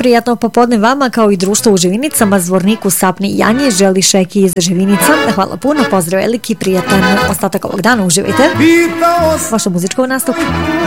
prijatno popodne vama kao i društvo u Živinicama, Zvorniku, Sapni i Janje želi Šeki iz Živinica. Hvala puno, pozdrav veliki, prijatan ostatak ovog dana, uživajte. Vaša muzička nastup.